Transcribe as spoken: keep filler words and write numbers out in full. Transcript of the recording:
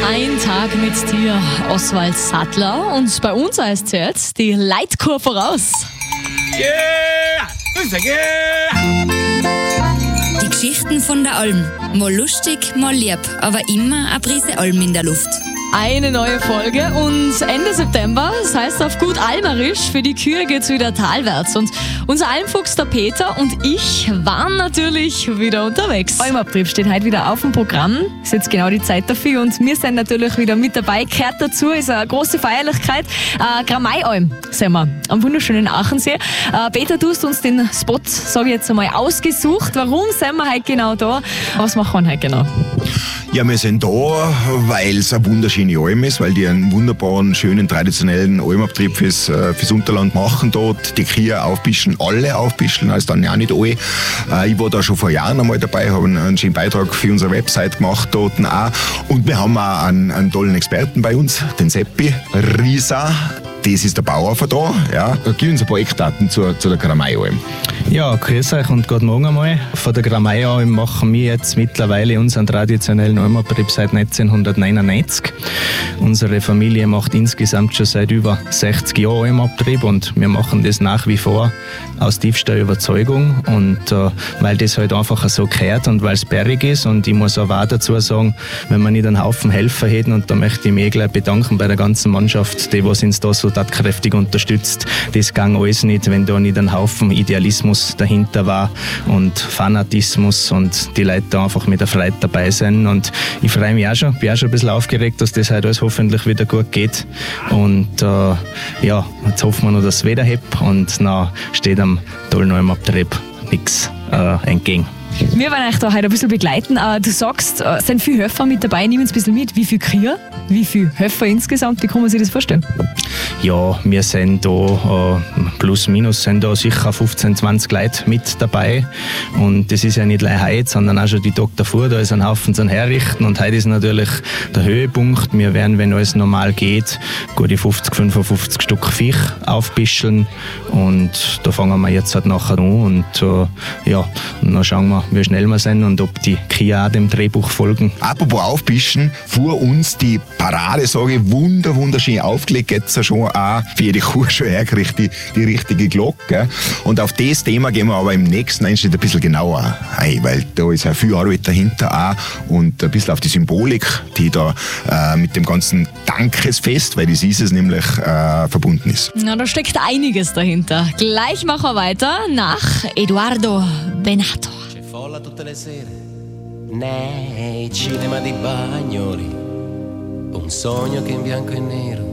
Ein Tag mit dir, Oswald Sattler. Und bei uns heißt es jetzt die Leitkur voraus. Yeah! Yeah! Die Geschichten von der Alm. Mal lustig, mal lieb, aber immer eine Prise Alm in der Luft. Eine neue Folge und Ende September, das heißt auf gut Almerisch, für die Kühe geht's wieder talwärts. Und unser Almfuchs, der Peter und ich waren natürlich wieder unterwegs. Almabtrieb steht heute wieder auf dem Programm. Ist jetzt genau die Zeit dafür und wir sind natürlich wieder mit dabei. Gehört dazu, ist eine große Feierlichkeit. Äh, Gramei-Alm sind wir am wunderschönen Aachensee. Äh, Peter, du hast uns den Spot, sage ich jetzt einmal, ausgesucht. Warum sind wir heute genau da? Was machen wir heute genau? Ja, wir sind da, weil es eine wunderschöne Alm ist, weil die einen wunderbaren, schönen, traditionellen Almabtrieb fürs, äh, fürs Unterland machen dort. Die Kühe aufbischen, alle aufbischen, also dann ja nicht alle. Äh, ich war da schon vor Jahren einmal dabei, habe einen, einen schönen Beitrag für unsere Website gemacht dort auch. Und wir haben auch einen, einen tollen Experten bei uns, den Seppi Risa. Das ist der Bauer von da. Ja. Gib uns ein paar Eckdaten zu, zu der Gramei-Alm. Ja, grüß euch und guten Morgen einmal. Von der Gramei-Alm machen wir jetzt mittlerweile unseren traditionellen Almabtrieb seit neunzehnhundertneunundneunzig. Unsere Familie macht insgesamt schon seit über sechzig Jahren Almabtrieb und wir machen das nach wie vor aus tiefster Überzeugung. Und äh, weil das halt einfach so gehört und weil es bergig ist. Und ich muss aber auch dazu sagen, wenn wir nicht einen Haufen Helfer hätten, und da möchte ich mich gleich bedanken bei der ganzen Mannschaft, die was uns da so tatkräftig unterstützt, das ging alles nicht, wenn da nicht ein Haufen Idealismus dahinter war und Fanatismus und die Leute da einfach mit der Freude dabei sind. Und ich freue mich auch schon, bin auch schon ein bisschen aufgeregt, dass das heute alles hoffentlich wieder gut geht. Und äh, ja, jetzt hoffen wir noch, dass es wieder hebt und dann steht am tollen Almabtrieb nichts äh, entgegen. Wir werden euch da heute ein bisschen begleiten. Du sagst, es sind viele Höfer mit dabei, nehmen uns ein bisschen mit. Wie viele Kühe? Wie viele Höfer insgesamt? Wie kann man sich das vorstellen? Ja, wir sind da, äh, plus minus, sind da sicher fünfzehn, zwanzig Leute mit dabei. Und das ist ja nicht nur heute, sondern auch schon die Tage davor. Da ist ein Haufen zum Herrichten. Und heute ist natürlich der Höhepunkt. Wir werden, wenn alles normal geht, gute fünfzig, fünfundfünfzig Stück Viech aufbischeln. Und da fangen wir jetzt halt nachher an. Und äh, ja, dann schauen wir, wie schnell wir sind und ob die Kühe auch dem Drehbuch folgen. Apropos aufbischen, vor uns die Parade, sage ich, wunder, wunderschön aufgelegt, jetzt schon auch für jede Kuh schon hergerichtet, die, die richtige Glocke. Und auf das Thema gehen wir aber im nächsten Einschnitt ein bisschen genauer ein, weil da ist ja viel Arbeit dahinter auch und ein bisschen auf die Symbolik, die da äh, mit dem ganzen Dankesfest, weil das ist es nämlich, äh, verbunden ist. Na, da steckt einiges dahinter. Gleich machen wir weiter nach Eduardo Benato. Folla tutte le sere nei cinema di Bagnoli, un sogno che in bianco e nero